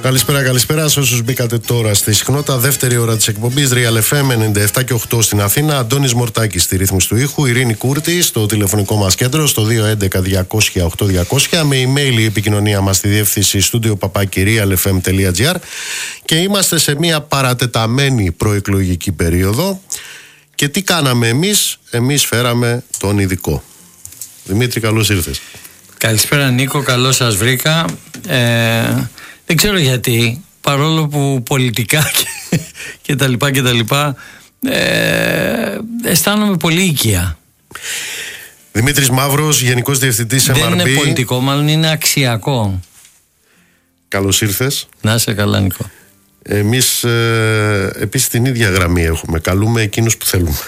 Καλησπέρα σε όσους μπήκατε τώρα στη συχνότητα. Δεύτερη ώρα της εκπομπής Real FM 97 και 8 στην Αθήνα. Αντώνης Μορτάκης στη ρύθμιση του ήχου. Ειρήνη Κούρτη στο τηλεφωνικό μας κέντρο στο 211-200-8200. Με email η επικοινωνία μας στη διεύθυνση studio@realfm.gr. Και είμαστε σε μια παρατεταμένη προεκλογική περίοδο. Και τι κάναμε εμείς? Εμείς φέραμε τον ειδικό. Δημήτρη, καλώς ήρθες. Καλησπέρα Νίκο, καλώς σας βρήκα. Δεν ξέρω γιατί, παρόλο που πολιτικά και τα λοιπά, αισθάνομαι πολύ οικία. Δημήτρης Μαύρος, Γενικός Διευθυντής MRB. Δεν είναι πολιτικό, μάλλον είναι αξιακό. Καλώς ήρθες. Να είσαι καλά, Νίκο. Εμείς επίσης την ίδια γραμμή έχουμε. Καλούμε εκείνους που θέλουμε.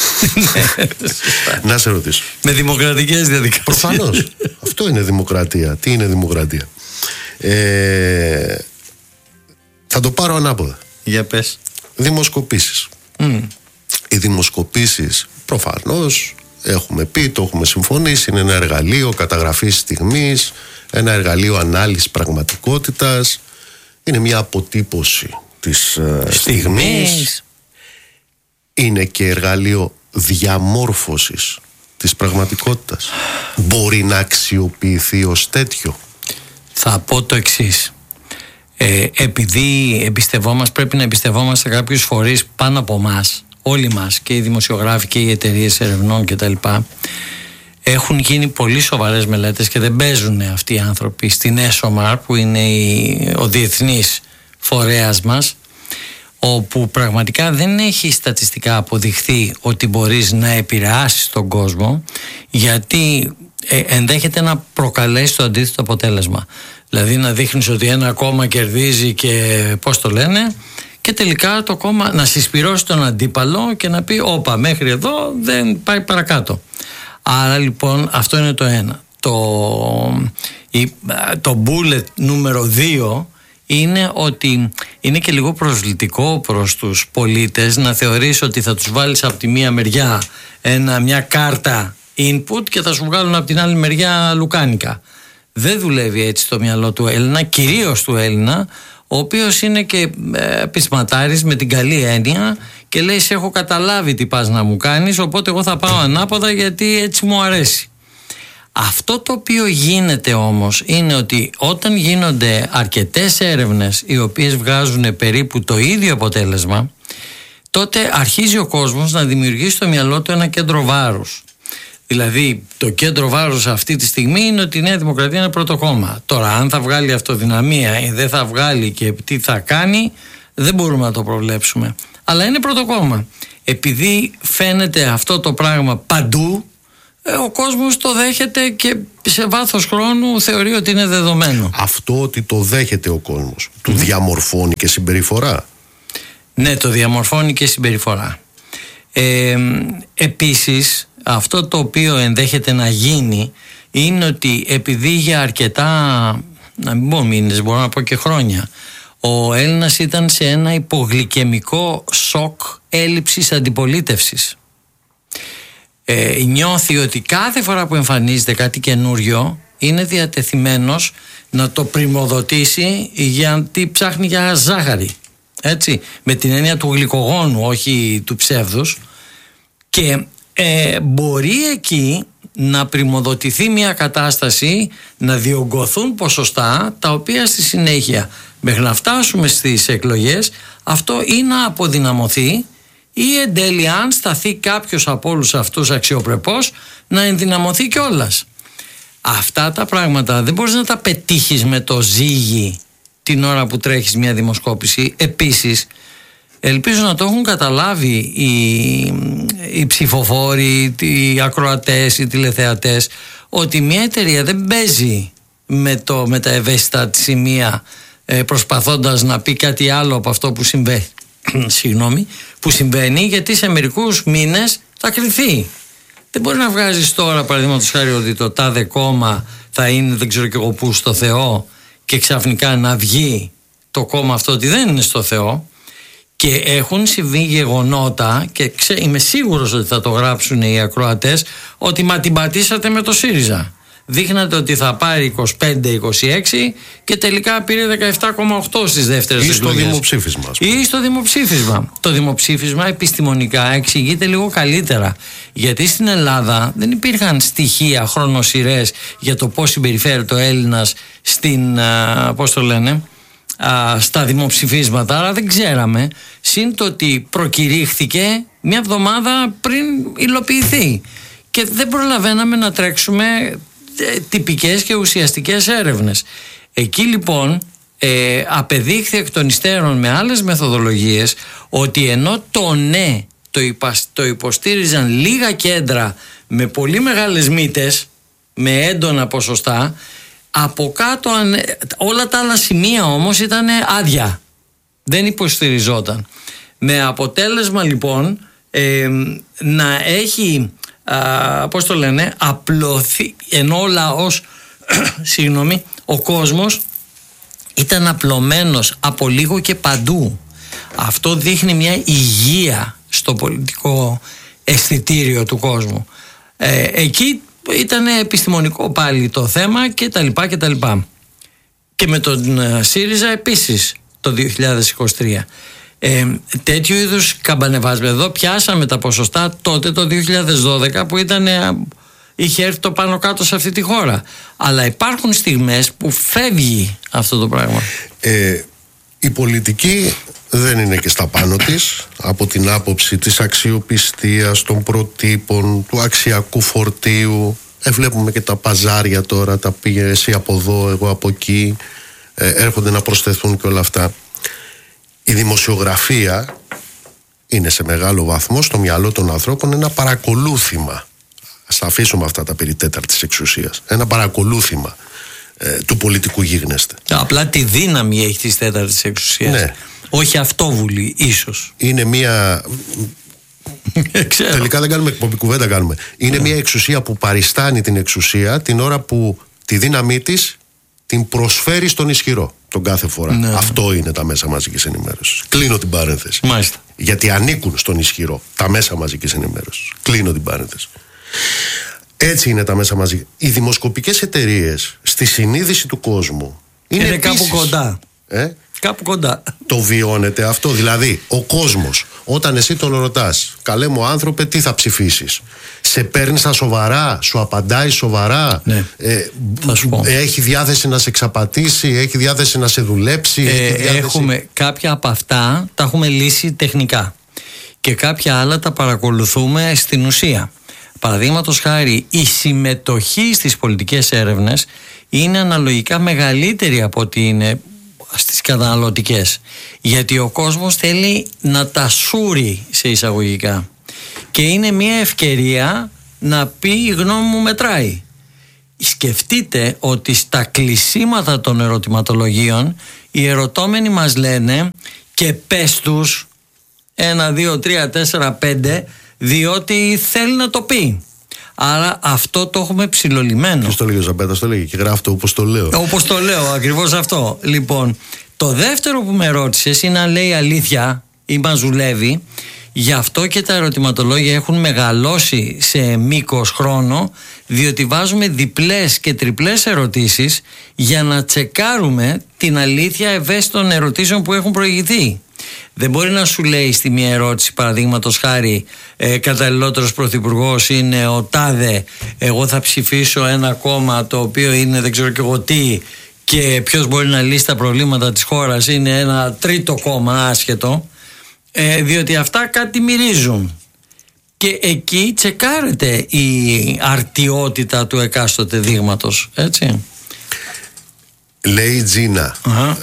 Να σε ρωτήσω. Με δημοκρατικές διαδικασίες. Προφανώς. Αυτό είναι δημοκρατία. Τι είναι δημοκρατία? Θα το πάρω ανάποδα. Για πες. Δημοσκοπήσεις. Οι δημοσκοπήσεις προφανώς έχουμε πει, το έχουμε συμφωνήσει, είναι ένα εργαλείο καταγραφής στιγμής, ένα εργαλείο ανάλυσης πραγματικότητας, είναι μια αποτύπωση της στιγμής, είναι και εργαλείο διαμόρφωσης της πραγματικότητας. Μπορεί να αξιοποιηθεί ως τέτοιο? Θα πω το εξής. Επειδή πρέπει να εμπιστευόμαστε κάποιους φορείς πάνω από εμάς, όλοι μας, και οι δημοσιογράφοι και οι εταιρείες ερευνών κτλ., έχουν γίνει πολύ σοβαρές μελέτες και δεν παίζουν αυτοί οι άνθρωποι στην ESOMAR, που είναι ο διεθνής φορέας μας, όπου πραγματικά δεν έχει στατιστικά αποδειχθεί ότι μπορείς να επηρεάσεις τον κόσμο, γιατί ενδέχεται να προκαλέσει το αντίθετο αποτέλεσμα. Δηλαδή να δείχνεις ότι ένα κόμμα κερδίζει και πώς το λένε, και τελικά το κόμμα να συσπυρώσει τον αντίπαλο και να πει όπα, μέχρι εδώ δεν πάει παρακάτω. Άρα λοιπόν αυτό είναι το ένα. Το bullet νούμερο 2 είναι ότι είναι και λίγο προσβλητικό προς τους πολίτες να θεωρείς ότι θα τους βάλεις από τη μία μεριά μια κάρτα input και θα σου βγάλουν από την άλλη μεριά λουκάνικα. Δεν δουλεύει έτσι το μυαλό του Έλληνα, κυρίως του Έλληνα, ο οποίος είναι και πεισματάρης με την καλή έννοια και λέει σε έχω καταλάβει τι πας να μου κάνεις, οπότε εγώ θα πάω ανάποδα γιατί έτσι μου αρέσει. Αυτό το οποίο γίνεται όμως είναι ότι όταν γίνονται αρκετές έρευνες οι οποίες βγάζουν περίπου το ίδιο αποτέλεσμα, τότε αρχίζει ο κόσμος να δημιουργεί στο μυαλό του ένα κέντρο βάρους. Δηλαδή το κέντρο βάρους αυτή τη στιγμή είναι ότι η Νέα Δημοκρατία είναι πρώτο κόμμα. Τώρα αν θα βγάλει αυτοδυναμία ή δεν θα βγάλει και τι θα κάνει, δεν μπορούμε να το προβλέψουμε. Αλλά είναι πρώτο κόμμα. Επειδή φαίνεται αυτό το πράγμα παντού, ο κόσμος το δέχεται και σε βάθος χρόνου θεωρεί ότι είναι δεδομένο. Αυτό ότι το δέχεται ο κόσμος, του διαμορφώνει και συμπεριφορά? Ναι, το διαμορφώνει και συμπεριφορά. Επίσης, αυτό το οποίο ενδέχεται να γίνει είναι ότι επειδή για αρκετά, να μην πω μήνες, μπορώ να πω και χρόνια, ο Έλληνας ήταν σε ένα υπογλυκαιμικό σοκ έλλειψης αντιπολίτευσης. Νιώθει ότι κάθε φορά που εμφανίζεται κάτι καινούριο είναι διατεθειμένος να το πριμοδοτήσει γιατί ψάχνει για ζάχαρη, έτσι, με την έννοια του γλυκογόνου, όχι του ψεύδους, και μπορεί εκεί να πριμοδοτηθεί μια κατάσταση, να διωγγωθούν ποσοστά τα οποία στη συνέχεια μέχρι να φτάσουμε στις εκλογές αυτό ή να αποδυναμωθεί ή εν τέλει αν σταθεί κάποιος από όλους αυτούς αξιοπρεπώς να ενδυναμωθεί κιόλας. Αυτά τα πράγματα δεν μπορείς να τα πετύχεις με το ζύγι την ώρα που τρέχεις μια δημοσκόπηση. Επίσης ελπίζω να το έχουν καταλάβει οι ψηφοφόροι, οι ακροατές, οι τηλεθεατές, ότι μια εταιρεία δεν παίζει με τα ευαίσθητα της σημεία προσπαθώντας να πει κάτι άλλο από αυτό που συμβαίνει. Που συμβαίνει, γιατί σε μερικούς μήνες θα κριθεί. Δεν μπορεί να βγάζεις τώρα παραδείγματος χάρη ότι το τάδε κόμμα θα είναι δεν ξέρω και εγώ πού στο Θεό και ξαφνικά να βγει το κόμμα αυτό ότι δεν είναι στο Θεό. Και έχουν συμβεί γεγονότα και είμαι σίγουρος ότι θα το γράψουν οι ακροατές ότι μα την πατήσατε με το ΣΥΡΙΖΑ. δείχνατε ότι θα πάρει 25-26 και τελικά πήρε 17,8 στις δεύτερες εκλογές. Ή στο δημοψήφισμα. Ή στο δημοψήφισμα. Το δημοψήφισμα επιστημονικά εξηγείται λίγο καλύτερα. Γιατί στην Ελλάδα δεν υπήρχαν στοιχεία, χρονοσυρές για το πώς συμπεριφέρεται ο Έλληνας στα δημοψηφίσματα, άρα δεν ξέραμε. Συν το ότι προκηρύχθηκε μια εβδομάδα πριν υλοποιηθεί και δεν προλαβαίναμε να τρέξουμε τυπικές και ουσιαστικές έρευνες. Εκεί λοιπόν απεδείχθη εκ των υστέρων με άλλες μεθοδολογίες ότι ενώ το ναι το υποστήριζαν λίγα κέντρα με πολύ μεγάλες μύτες, με έντονα ποσοστά, από κάτω όλα τα άλλα σημεία όμως ήταν άδεια, δεν υποστηριζόταν, με αποτέλεσμα λοιπόν να έχει απλωθεί, ενώ ο λαός ο κόσμος ήταν απλωμένος από λίγο και παντού. Αυτό δείχνει μια υγεία στο πολιτικό αισθητήριο του κόσμου. Εκεί ήταν επιστημονικό πάλι το θέμα και τα λοιπά και τα λοιπά. Και με τον ΣΥΡΙΖΑ επίσης το 2023. Τέτοιου είδους καμπανεβάσματα. Εδώ πιάσαμε τα ποσοστά τότε το 2012 που είχε έρθει το πάνω κάτω σε αυτή τη χώρα. Αλλά υπάρχουν στιγμές που φεύγει αυτό το πράγμα. Η πολιτική δεν είναι και στα πάνω της από την άποψη της αξιοπιστίας, των προτύπων, του αξιακού φορτίου. Βλέπουμε και τα παζάρια τώρα, τα πήγε εσύ από εδώ, εγώ από εκεί, έρχονται να προσθεθούν και όλα αυτά. Η δημοσιογραφία είναι σε μεγάλο βαθμό στο μυαλό των ανθρώπων ένα παρακολούθημα. Ας τα αφήσουμε αυτά τα περί τέταρτης εξουσίας. Ένα παρακολούθημα του πολιτικού γίγνεσθε. Απλά τη δύναμη έχει της τέταρτης εξουσίας. Ναι. Όχι αυτόβουλη ίσως. Είναι μια... Τελικά δεν κάνουμε εκπομπή, κουβέντα κάνουμε. Είναι μια εξουσία που παριστάνει την εξουσία την ώρα που τη δύναμή της την προσφέρει στον ισχυρό τον κάθε φορά. Ναι. Αυτό είναι τα μέσα μαζικής ενημέρωσης. Κλείνω την παρένθεση. Μάλιστα. Γιατί ανήκουν στον ισχυρό τα μέσα μαζικής ενημέρωσης. Κλείνω την παρένθεση. Έτσι είναι τα μέσα μαζικής. Οι δημοσκοπικές εταιρείες στη συνείδηση του κόσμου είναι επίσης, κάπου κοντά. Κάπου κοντά. Το βιώνεται αυτό. Δηλαδή, ο κόσμος, όταν εσύ τον ρωτάς, καλέ μου άνθρωπε, τι θα ψηφίσεις, σε παίρνει στα σοβαρά, σου απαντάει σοβαρά, ναι. Θα σου πω. Έχει διάθεση να σε εξαπατήσει, έχει διάθεση να σε δουλέψει. Έχουμε κάποια από αυτά, τα έχουμε λύσει τεχνικά. Και κάποια άλλα τα παρακολουθούμε στην ουσία. Παραδείγματος χάρη, η συμμετοχή στις πολιτικές έρευνες είναι αναλογικά μεγαλύτερη από ότι είναι στις καταναλωτικές, γιατί ο κόσμος θέλει να τα σούρει σε εισαγωγικά και είναι μια ευκαιρία να πει η γνώμη μου μετράει. Σκεφτείτε ότι στα κλεισίματα των ερωτηματολογίων οι ερωτώμενοι μας λένε και πες τους 1, 2, 3, 4, 5 διότι θέλει να το πει. Άρα αυτό το έχουμε ψιλολυμμένο. Ποιος το λέγει ο Ζαμπέτας, το λέγει και γράφει το όπως το λέω. Όπως το λέω, ακριβώς αυτό. Λοιπόν, το δεύτερο που με ρώτησες είναι αν λέει αλήθεια ή μαζουλεύει. Γι' αυτό και τα ερωτηματολόγια έχουν μεγαλώσει σε μήκος χρόνο, διότι βάζουμε διπλές και τριπλές ερωτήσεις για να τσεκάρουμε την αλήθεια ευαίσθητων ερωτήσεων που έχουν προηγηθεί. Δεν μπορεί να σου λέει στη μία ερώτηση, παραδείγματος χάρη, καταλληλότερος πρωθυπουργός είναι ο τάδε, εγώ θα ψηφίσω ένα κόμμα το οποίο είναι δεν ξέρω και εγώ τι, και ποιος μπορεί να λύσει τα προβλήματα της χώρας είναι ένα τρίτο κόμμα άσχετο, διότι αυτά κάτι μυρίζουν. Και εκεί τσεκάρεται η αρτιότητα του εκάστοτε δείγματος, έτσι. Λέει η Τζίνα,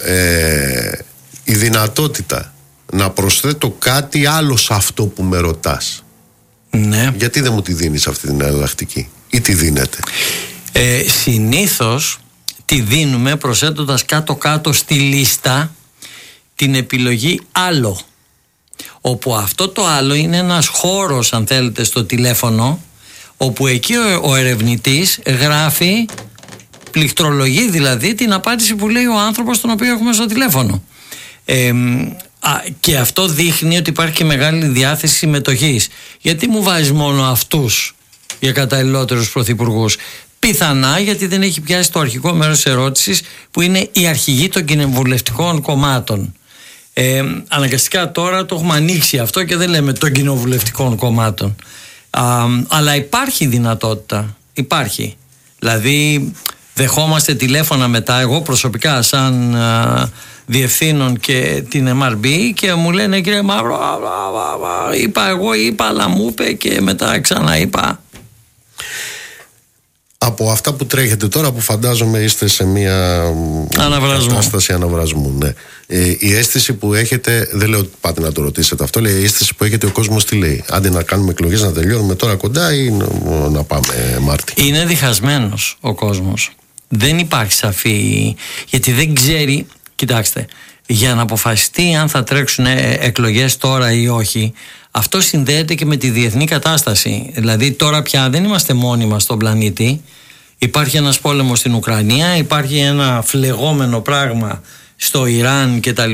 η δυνατότητα να προσθέτω κάτι άλλο σε αυτό που με ρωτάς. Ναι. Γιατί δεν μου τη δίνεις αυτή την εναλλακτική ή τη δίνετε? Συνήθως τη δίνουμε προσθέτοντας κάτω-κάτω στη λίστα την επιλογή άλλο, όπου αυτό το άλλο είναι ένας χώρος, αν θέλετε, στο τηλέφωνο, όπου εκεί ο ερευνητής γράφει, πληκτρολογεί δηλαδή την απάντηση που λέει ο άνθρωπος τον οποίο έχουμε στο τηλέφωνο. Και αυτό δείχνει ότι υπάρχει και μεγάλη διάθεση συμμετοχής. Γιατί μου βάζεις μόνο αυτούς για καταλληλότερους πρωθυπουργούς? Πιθανά, γιατί δεν έχει πιάσει το αρχικό μέρος της ερώτησης, που είναι οι αρχηγοί των κοινοβουλευτικών κομμάτων. Αναγκαστικά τώρα το έχουμε ανοίξει αυτό και δεν λέμε των κοινοβουλευτικών κομμάτων. Αλλά υπάρχει δυνατότητα. Υπάρχει. Δηλαδή δεχόμαστε τηλέφωνα μετά, εγώ προσωπικά σαν διευθύνων και την MRB, και μου λένε κύριε Μαύρο, είπα, αλλά μου είπε και μετά ξαναείπα. Από αυτά που τρέχετε τώρα, που φαντάζομαι είστε σε μια κατάσταση αναβρασμού, ναι. Η αίσθηση που έχετε, δεν λέω ότι πάτε να το ρωτήσετε αυτό, λέει η αίσθηση που έχετε ο κόσμος τι λέει? Άντε να κάνουμε εκλογές, να τελειώνουμε τώρα κοντά, ή να πάμε Μάρτι? Είναι διχασμένος ο κόσμος. Δεν υπάρχει σαφή, γιατί δεν ξέρει. Κοιτάξτε, για να αποφασιστεί αν θα τρέξουν εκλογές τώρα ή όχι, αυτό συνδέεται και με τη διεθνή κατάσταση. Δηλαδή τώρα πια δεν είμαστε μόνοι μας στον πλανήτη. Υπάρχει ένας πόλεμος στην Ουκρανία, υπάρχει ένα φλεγόμενο πράγμα στο Ιράν κτλ.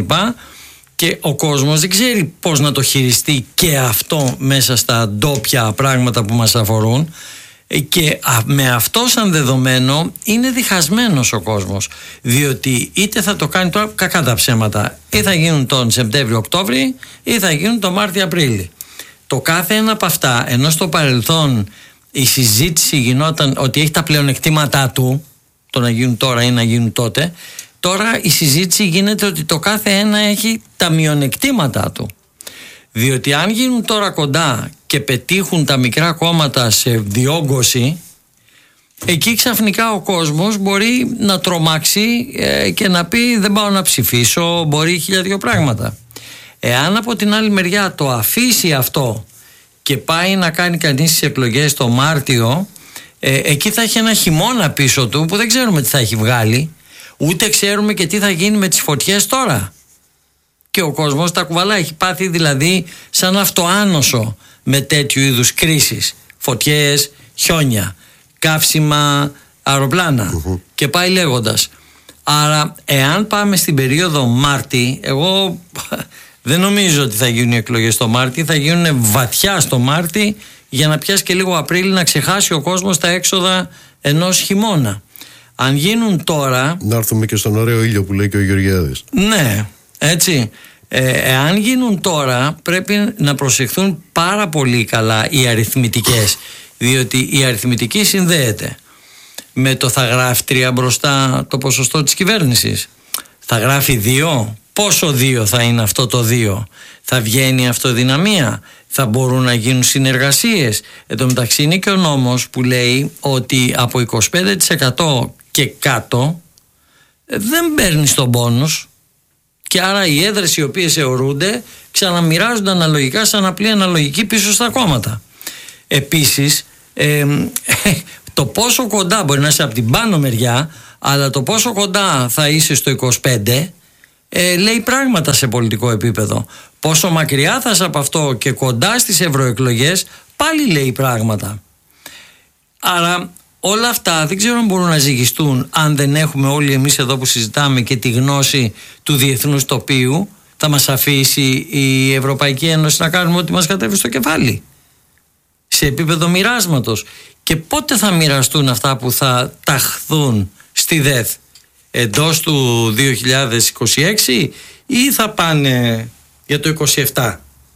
Και ο κόσμος δεν ξέρει πώς να το χειριστεί και αυτό μέσα στα ντόπια πράγματα που μας αφορούν. Και με αυτό σαν δεδομένο είναι διχασμένος ο κόσμος, διότι είτε θα το κάνει τώρα, κακά τα ψέματα, ή θα γίνουν τον Σεπτέμβριο-Οκτώβρη ή θα γίνουν τον Μάρτιο-Απρίλη. Το κάθε ένα από αυτά, ενώ στο παρελθόν η συζήτηση γινόταν ότι έχει τα πλεονεκτήματά του, το να γίνουν τώρα ή να γίνουν τότε, τώρα η συζήτηση γίνεται ότι το κάθε ένα έχει τα μειονεκτήματά του. Διότι αν γίνουν τώρα κοντά και πετύχουν τα μικρά κόμματα σε διόγκωση, εκεί ξαφνικά ο κόσμος μπορεί να τρομάξει και να πει δεν πάω να ψηφίσω, μπορεί 1002 πράγματα. Εάν από την άλλη μεριά το αφήσει αυτό και πάει να κάνει κανείς τις εκλογές το Μάρτιο, εκεί θα έχει ένα χειμώνα πίσω του που δεν ξέρουμε τι θα έχει βγάλει, ούτε ξέρουμε και τι θα γίνει με τις φωτιές τώρα. Και ο κόσμος τα κουβαλά, έχει πάθει δηλαδή σαν αυτοάνωσο με τέτοιου είδους κρίσεις, φωτιές, χιόνια, καύσιμα, αεροπλάνα και πάει λέγοντας. Άρα εάν πάμε στην περίοδο Μάρτη, εγώ δεν νομίζω ότι θα γίνουν οι εκλογές το Μάρτη, θα γίνουν βαθιά στο Μάρτη για να πιάσει και λίγο Απρίλη, να ξεχάσει ο κόσμος τα έξοδα ενός χειμώνα. Αν γίνουν τώρα... Να έρθουμε και στον ωραίο ήλιο που λέει και ο Γεωργιάδης. Ναι, έτσι. Εάν γίνουν τώρα, πρέπει να προσεχθούν πάρα πολύ καλά οι αριθμητικές, διότι η αριθμητική συνδέεται με το θα γράφει 3 μπροστά το ποσοστό της κυβέρνησης, θα γράφει 2, πόσο 2 θα είναι αυτό το 2, θα βγαίνει αυτοδυναμία, θα μπορούν να γίνουν συνεργασίες. Εν τω μεταξύ είναι και ο νόμος που λέει ότι από 25% και κάτω δεν παίρνεις τον πόνους, και άρα οι έδρες οι οποίες αιωρούνται ξαναμοιράζονται αναλογικά σαν απλή αναλογική πίσω στα κόμματα. Επίσης το πόσο κοντά μπορεί να είσαι από την πάνω μεριά, αλλά το πόσο κοντά θα είσαι στο 25 λέει πράγματα σε πολιτικό επίπεδο. Πόσο μακριά θα είσαι από αυτό και κοντά στις ευρωεκλογές πάλι λέει πράγματα. Άρα όλα αυτά δεν ξέρω αν μπορούν να ζυγιστούν αν δεν έχουμε όλοι εμείς εδώ που συζητάμε και τη γνώση του διεθνούς τοπίου. Θα μας αφήσει η Ευρωπαϊκή Ένωση να κάνουμε ό,τι μας κατέβει στο κεφάλι σε επίπεδο μοιράσματος? Και πότε θα μοιραστούν αυτά που θα ταχθούν στη ΔΕΘ? Εντός του 2026 ή θα πάνε για το 27?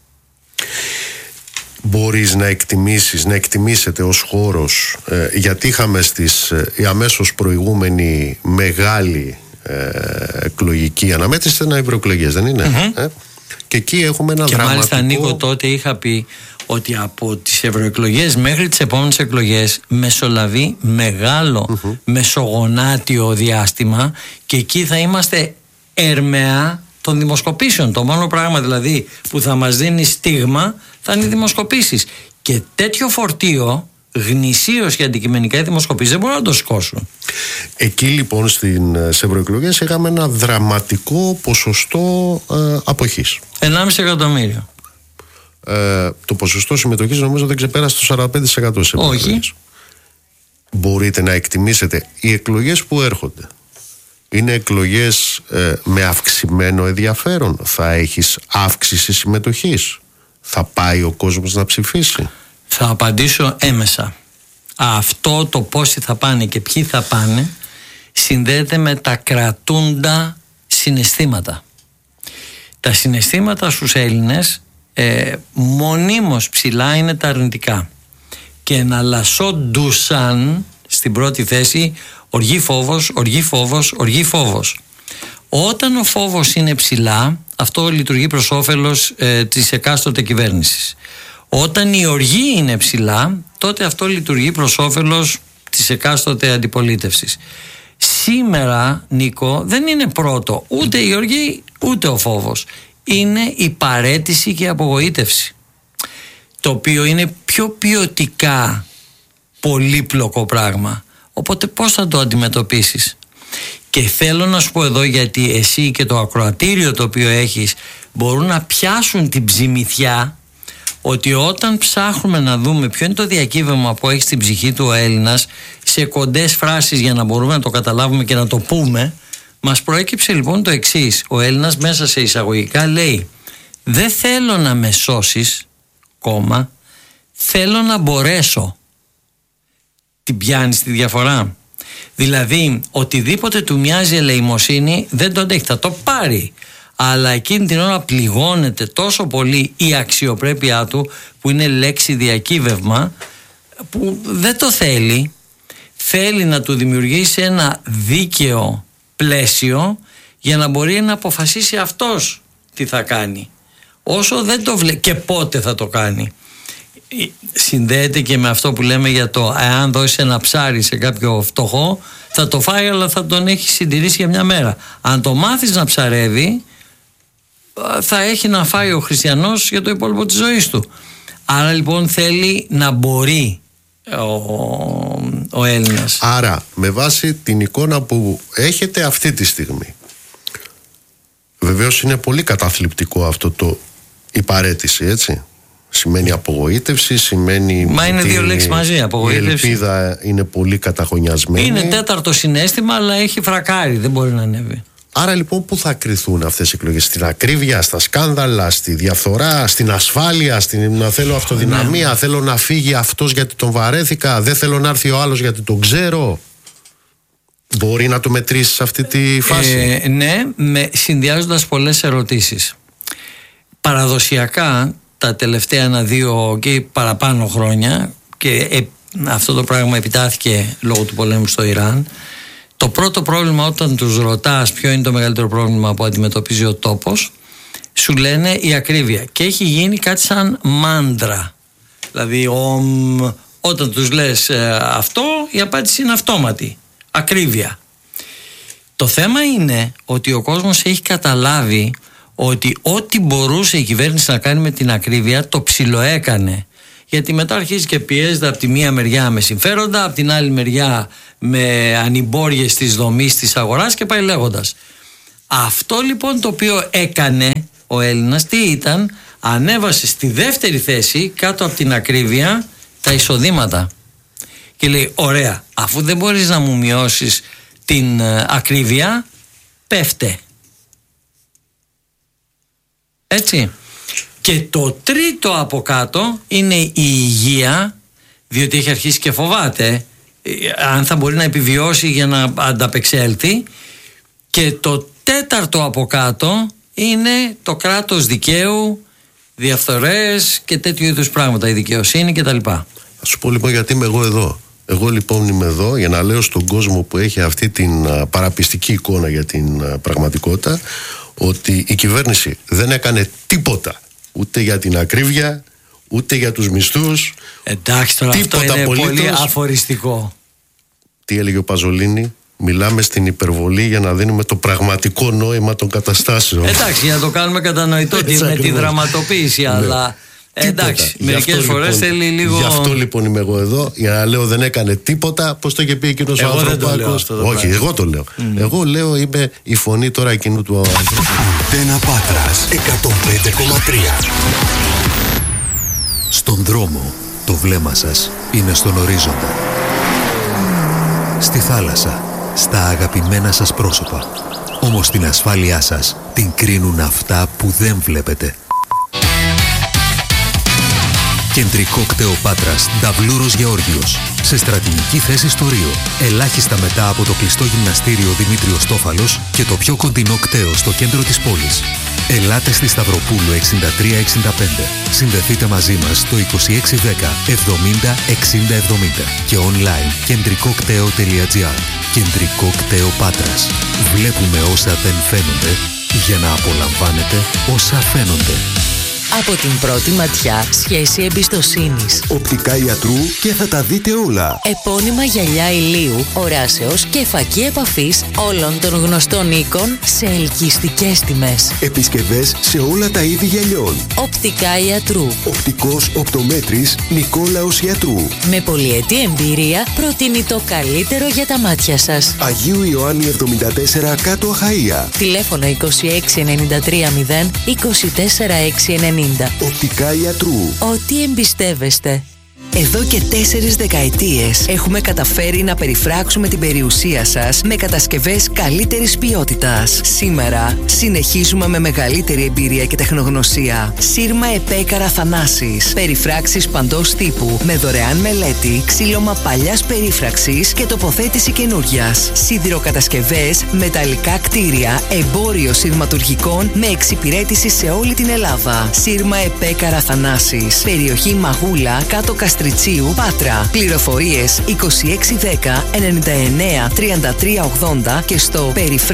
Μπορείς να εκτιμήσετε ως χώρος, γιατί είχαμε η αμέσως προηγούμενη μεγάλη εκλογική αναμέτρηση ήταν ευρωεκλογές, δεν είναι? Και εκεί έχουμε ένα δραματικό... Και μάλιστα Νίκο τότε είχα πει ότι από τις ευρωεκλογές μέχρι τις επόμενες εκλογές μεσολαβεί μεγάλο μεσογονάτιο διάστημα και εκεί θα είμαστε ερμεά των δημοσκοπήσεων. Το μόνο πράγμα δηλαδή που θα μας δίνει στίγμα θα είναι οι δημοσκοπήσεις. Και τέτοιο φορτίο γνησίως και αντικειμενικά οι δημοσκοπήσεις δεν μπορούν να το σηκώσουν. Εκεί λοιπόν στις ευρωεκλογές είχαμε ένα δραματικό ποσοστό αποχής. 1,5 εκατομμύριο. Το ποσοστό συμμετοχής νομίζω δεν ξεπέρασε το 45% σε εκλογές. Όχι. Μπορείτε να εκτιμήσετε οι εκλογές που έρχονται? Είναι εκλογές με αυξημένο ενδιαφέρον? Θα έχεις αύξηση συμμετοχής? Θα πάει ο κόσμος να ψηφίσει? Θα απαντήσω έμεσα. αυτό το πόσοι θα πάνε και ποιοι θα πάνε συνδέεται με τα κρατούντα συναισθήματα. Τα συναισθήματα στους Έλληνες μονίμως ψηλά είναι τα αρνητικά και εναλλασσόντουσαν στην πρώτη θέση οργή φόβος, οργή φόβος, οργή φόβος. Όταν ο φόβος είναι ψηλά, αυτό λειτουργεί προς όφελος της εκάστοτε κυβέρνησης. Όταν η οργή είναι ψηλά, τότε αυτό λειτουργεί προς όφελος της εκάστοτε αντιπολίτευσης. Σήμερα, Νίκο, δεν είναι πρώτο ούτε η οργή ούτε ο φόβος. Είναι η παραίτηση και η απογοήτευση, το οποίο είναι πιο ποιοτικά πολύπλοκο πράγμα. Οπότε πώς θα το αντιμετωπίσεις? Και θέλω να σου πω εδώ, γιατί εσύ και το ακροατήριο το οποίο έχεις μπορούν να πιάσουν την ψημιθιά, ότι όταν ψάχνουμε να δούμε ποιο είναι το διακύβευμα που έχει στην ψυχή του ο Έλληνας, σε κοντές φράσεις για να μπορούμε να το καταλάβουμε και να το πούμε, μας προέκυψε λοιπόν το εξής. Ο Έλληνας μέσα σε εισαγωγικά λέει: δεν θέλω να με σώσεις, κόμμα, θέλω να μπορέσω. Την πιάνεις τη διαφορά? Δηλαδή οτιδήποτε του μοιάζει ελεημοσύνη δεν το αντέχει, θα το πάρει, αλλά εκείνη την ώρα πληγώνεται τόσο πολύ η αξιοπρέπειά του, που είναι λέξη διακύβευμα, που δεν το θέλει. Θέλει να του δημιουργήσει ένα δίκαιο πλαίσιο για να μπορεί να αποφασίσει αυτός τι θα κάνει, όσο δεν το βλέπει και πότε θα το κάνει. Συνδέεται και με αυτό που λέμε για το εάν δώσει ένα ψάρι σε κάποιο φτωχό, θα το φάει, αλλά θα τον έχει συντηρήσει για μια μέρα. Αν το μάθεις να ψαρεύει, θα έχει να φάει ο χριστιανός για το υπόλοιπο της ζωής του. Άρα λοιπόν θέλει να μπορεί ο Έλληνας. Άρα με βάση την εικόνα που έχετε αυτή τη στιγμή, βεβαίως είναι πολύ καταθλιπτικό αυτό το η παραίτηση, έτσι. Σημαίνει απογοήτευση, σημαίνει. Μα είναι δύο λέξεις μαζί, απογοήτευση. Η ελπίδα είναι πολύ καταχωνιασμένη. Είναι τέταρτο συναίσθημα, αλλά έχει φρακάρει, δεν μπορεί να ανέβει. Άρα λοιπόν πού θα κριθούν αυτές οι εκλογές? Στην ακρίβεια, στα σκάνδαλα, στη διαφθορά, στην ασφάλεια, να θέλω αυτοδυναμία, θέλω να φύγει αυτός γιατί τον βαρέθηκα, δεν θέλω να έρθει ο άλλος γιατί τον ξέρω. Μπορεί να το μετρήσεις σε αυτή τη φάση? Ναι, συνδυάζοντας πολλές ερωτήσεις. Παραδοσιακά τα τελευταία 1-2 και παραπάνω χρόνια, και αυτό το πράγμα επιτάθηκε λόγω του πολέμου στο Ιράν, το πρώτο πρόβλημα όταν τους ρωτάς ποιο είναι το μεγαλύτερο πρόβλημα που αντιμετωπίζει ο τόπος, σου λένε η ακρίβεια, και έχει γίνει κάτι σαν μάντρα. Δηλαδή όταν τους λες αυτό, η απάντηση είναι αυτόματη: ακρίβεια. Το θέμα είναι ότι ο κόσμος έχει καταλάβει ότι ό,τι μπορούσε η κυβέρνηση να κάνει με την ακρίβεια το ψιλοέκανε. Γιατί μετά αρχίζει και πιέζεται από τη μία μεριά με συμφέροντα, από την άλλη μεριά με ανυμπόριες της δομής της αγοράς και πάει λέγοντας. Αυτό λοιπόν το οποίο έκανε ο Έλληνας τι ήταν? Ανέβασε στη δεύτερη θέση κάτω από την ακρίβεια τα εισοδήματα. Και λέει: ωραία, αφού δεν μπορείς να μου μειώσεις την ακρίβεια, πέφτε. Έτσι. Και το τρίτο από κάτω είναι η υγεία, διότι έχει αρχίσει και φοβάται αν θα μπορεί να επιβιώσει για να ανταπεξέλθει. Και το τέταρτο από κάτω είναι το κράτος δικαίου, διαφθορές και τέτοιου είδους πράγματα, η δικαιοσύνη κτλ. Θα σου πω λοιπόν γιατί είμαι εγώ εδώ. Εγώ λοιπόν είμαι εδώ για να λέω στον κόσμο που έχει αυτή την παραπιστική εικόνα για την πραγματικότητα, ότι η κυβέρνηση δεν έκανε τίποτα, ούτε για την ακρίβεια, ούτε για τους μισθούς. Εντάξει, τώρα αυτό είναι πολύ αφοριστικό. Τι έλεγε ο Παζολίνη? Μιλάμε στην υπερβολή για να δίνουμε το πραγματικό νόημα των καταστάσεων. Εντάξει, για να το κάνουμε κατανοητό με τη δραματοποίηση, ναι. Αλλά εντάξει, μερικές φορές θέλει λίγο. Γι' αυτό λοιπόν είμαι εγώ εδώ, για να λέω δεν έκανε τίποτα. Πώς το είχε πει εκείνος ο Ανθρωπάκος? Όχι, εγώ το λέω. Εγώ λέω είμαι η φωνή τώρα εκείνου του ανθρώπου. Αντένα Πάτρας 105,3. Στον δρόμο το βλέμμα σας είναι στον ορίζοντα. Στη θάλασσα, στα αγαπημένα σας πρόσωπα. Όμως την ασφάλειά σας την κρίνουν αυτά που δεν βλέπετε. Κεντρικό κτέο Πάτρας, Νταβλούρος Γεώργιος. Σε στρατηγική θέση στο Ρίο. Ελάχιστα μετά από το κλειστό γυμναστήριο Δημήτριος Στόφαλος και το πιο κοντινό κτέο στο κέντρο της πόλης. Ελάτε στη Σταυροπούλου 6365. Συνδεθείτε μαζί μας στο 2610 70 60 70 και online κεντρικοκτέο.gr. Κεντρικό κτέο Πάτρας. Βλέπουμε όσα δεν φαίνονται για να απολαμβάνετε όσα φαίνονται. Από την πρώτη ματιά, σχέση εμπιστοσύνης. Οπτικά Ιατρού και θα τα δείτε όλα. Επώνυμα γυαλιά ηλίου, οράσεως και φακή επαφής όλων των γνωστών οίκων σε ελκυστικές τιμές. Επισκευές σε όλα τα είδη γυαλιών. Οπτικά Ιατρού. Οπτικός οπτομέτρης Νικόλαος Ιατρού. Με πολυετή εμπειρία προτείνει το καλύτερο για τα μάτια σας. Αγίου Ιωάννη 74 κάτω Αχαΐα. Τηλέφωνο 2693 0 24 690. Οπτικά Ιατρού. Ό,τι εμπιστεύεστε. Εδώ και 4 δεκαετίες έχουμε καταφέρει να περιφράξουμε την περιουσία σας με κατασκευές καλύτερης ποιότητας. Σήμερα συνεχίζουμε με μεγαλύτερη εμπειρία και τεχνογνωσία. Σύρμα Επέκαρα Θανάσης. Περιφράξεις παντός τύπου με δωρεάν μελέτη, ξύλωμα παλιάς περίφραξης και τοποθέτηση καινούριας. Σιδηροκατασκευές, μεταλλικά κτίρια, εμπόριο σειρματουργικών με εξυπηρέτηση σε όλη την Ελλάδα. Σύρμα Επέκαρα Θανάσης. Περιοχή Μαγούλα, κάτω Καστριτσίου, Πάτρα. Πληροφορίες 2610 99 33 80 και στο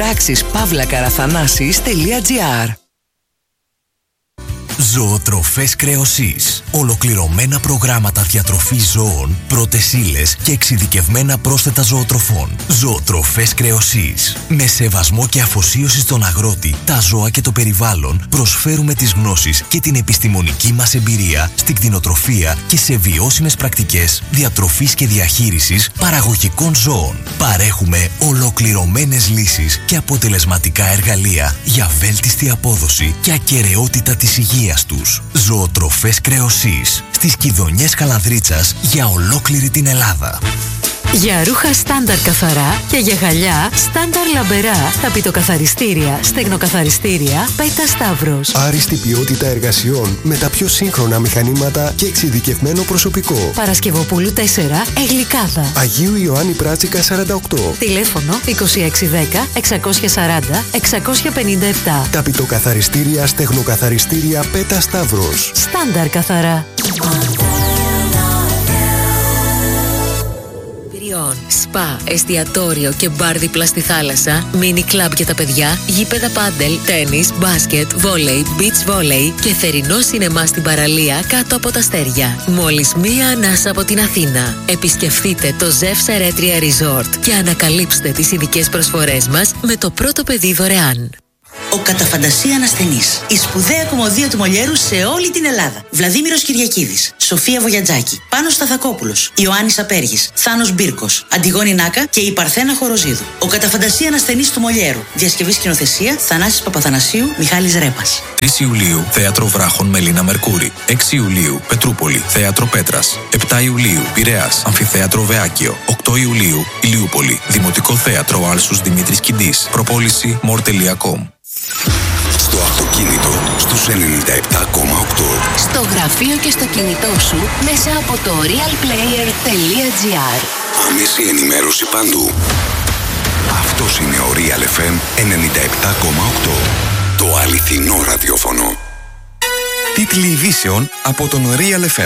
περιφράξεις-παύλακαραφανάσεις.gr. Ζωοτροφές Κρεοσής. Ολοκληρωμένα προγράμματα διατροφής ζώων, πρώτες ύλες και εξειδικευμένα πρόσθετα ζωοτροφών. Ζωοτροφές Κρεοσής. Με σεβασμό και αφοσίωση στον αγρότη, τα ζώα και το περιβάλλον, προσφέρουμε τις γνώσεις και την επιστημονική μας εμπειρία στην κτηνοτροφία και σε βιώσιμες πρακτικές διατροφής και διαχείρισης παραγωγικών ζώων. Παρέχουμε ολοκληρωμένες λύσεις και αποτελεσματικά εργαλεία για βέλτιστη απόδοση και ακεραιότητα της υγείας τους. Ζωοτροφές Κρεοσής. Στις Κιδωνιές Καλανδρίτσας για ολόκληρη την Ελλάδα. Για ρούχα στάνταρ καθαρά και για γυαλιά στάνταρ λαμπερά, ταπητοκαθαριστήρια, στεγνοκαθαριστήρια, Πέτα Σταύρος. Άριστη ποιότητα εργασιών με τα πιο σύγχρονα μηχανήματα και εξειδικευμένο προσωπικό. Παρασκευοπούλου 4, Εγλικάδα. Αγίου Ιωάννη Πράτσικα 48. Τηλέφωνο 2610 640 657. Ταπητοκαθαριστήρια, στεγνοκαθαριστήρια, Πέτα Σταύρος. Στάνταρ καθαρά. Σπα, εστιατόριο και μπαρ δίπλα στη θάλασσα, μίνι κλαμπ για τα παιδιά, γήπεδα πάντελ, τένις, μπάσκετ, βόλεϊ, beach volley και θερινό σινεμά στην παραλία κάτω από τα αστέρια. Μόλις μία ανάσα από την Αθήνα. Επισκεφτείτε το Zeus Eretria Resort και ανακαλύψτε τις ειδικές προσφορές μας με το πρώτο παιδί δωρεάν. Ο κατά φαντασία ανασθενής. Η σπουδαία κομμωδία του Μολιέρου σε όλη την Ελλάδα. Βλαδίμηρος Κυριακίδης, Σοφία Βογιατζάκη, Πάνος Σταθακόπουλος, Ιωάννης Απέργης, Θάνος Μπίρκος, Αντιγόνη Νάκα και η Παρθένα Χοροζίδου. Ο κατά φαντασία ανασθενής του Μολιέρου. Διασκευή σκηνοθεσία Θανάσης Παπαθανασίου, Μιχάλης Ρέπας. 3 Ιουλίου Θέατρο Βράχων Μελίνα Μερκούρη. 6 Ιουλίου Πετρούπολη Θέατρο Πέτρας. 7 Ιουλίου Πειραιάς Αμφιθέατρο Βεάκιο. 8 Ιουλίου Ηλιούπολη Δημοτικό Θέατρο Άλσους Δημήτρης Κιντής. Προπόληση more.com. Στο αυτοκίνητο στους 97,8. Στο γραφείο και στο κινητό σου μέσα από το realplayer.gr. Άμεση ενημέρωση παντού. Αυτός είναι ο Real FM 97,8. Το αληθινό ραδιόφωνο. Τίτλοι ειδήσεων από τον Real FM.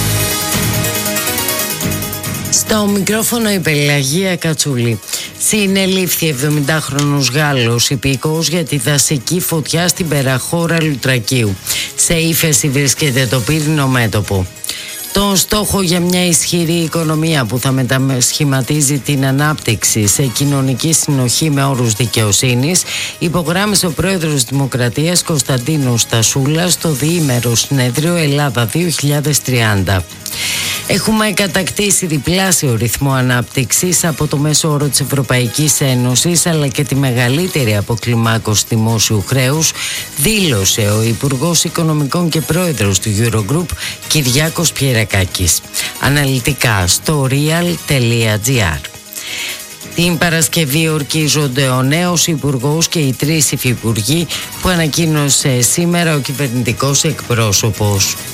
Στο μικρόφωνο η Πελαγία Κατσούλη. Συνελήφθη 70χρονος Γάλλος υπηκόος για τη δασική φωτιά στην περαχώρα Λουτρακίου. Σε ύφεση βρίσκεται το πύρινο μέτωπο. Τον στόχο για μια ισχυρή οικονομία που θα μετασχηματίζει την ανάπτυξη σε κοινωνική συνοχή με όρους δικαιοσύνης υπογράμμισε ο πρόεδρος Δημοκρατίας Κωνσταντίνος Στασούλας στο διήμερο συνέδριο Ελλάδα 2030. Έχουμε κατακτήσει διπλάσιο ρυθμό ανάπτυξης από το μέσο όρο της Ευρωπαϊκής Ένωσης αλλά και τη μεγαλύτερη αποκλιμάκωση δημόσιου χρέους, δήλωσε ο Υπουργός Οικονομικών και Πρόεδρος του Eurogroup Κυριάκος Πιερακάκης. Αναλυτικά στο real.gr. Την Παρασκευή ορκίζονται ο νέος υπουργός και οι 3 υφυπουργοί που ανακοίνωσε σήμερα ο κυβερνητικός εκπρόσωπος.